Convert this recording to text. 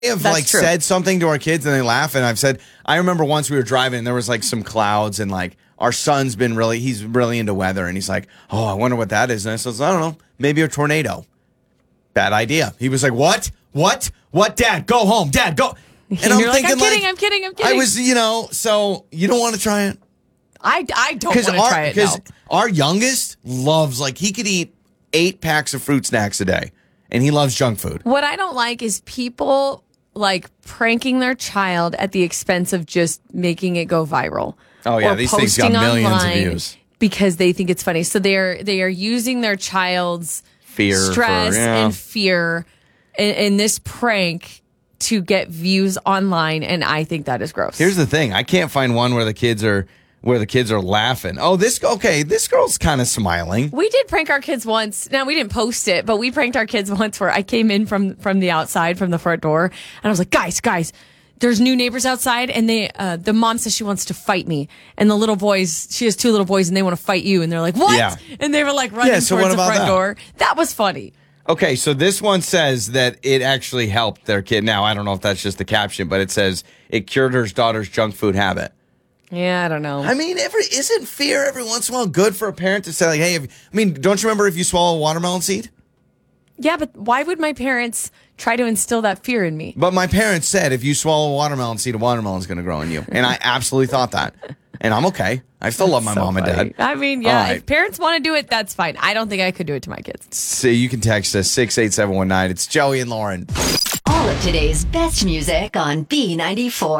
have That's true. said something to our kids and they laugh. And I've said, I remember once we were driving and there was some clouds and our son's he's really into weather. And he's like, oh, I wonder what that is. And I said, I don't know, maybe a tornado. Bad idea. He was like, what? What, Dad? Go home. Dad, go. And I'm thinking, I'm kidding. I was, so you don't want to try it? I don't want to try it, Because no. our youngest loves, he could eat 8 packs of fruit snacks a day. And he loves junk food. What I don't like is people pranking their child at the expense of just making it go viral. Oh yeah, these things got millions of views because they think it's funny. So they are using their child's stress and fear in this prank to get views online, and I think that is gross. Here's the thing: I can't find one where the kids are laughing. Oh, this girl's kind of smiling. We did prank our kids once. Now, we didn't post it, but we pranked our kids once where I came in from the outside, from the front door, and I was like, guys, there's new neighbors outside, and the mom says she wants to fight me. And the little boys, she has 2 little boys, and they want to fight you. And they're like, what? Yeah. And they were running towards the front door. That was funny. Okay, so this one says that it actually helped their kid. Now, I don't know if that's just the caption, but it says it cured her daughter's junk food habit. Yeah, I don't know. I mean, isn't fear every once in a while good for a parent to say, hey, don't you remember if you swallow a watermelon seed? Yeah, but why would my parents try to instill that fear in me? But my parents said if you swallow a watermelon seed, a watermelon's going to grow in you. And I absolutely thought that. And I'm okay. I still love my mom and dad. I mean, yeah, if parents want to do it, that's fine. I don't think I could do it to my kids. So you can text us 68719. It's Joey and Lauren. All of today's best music on B94.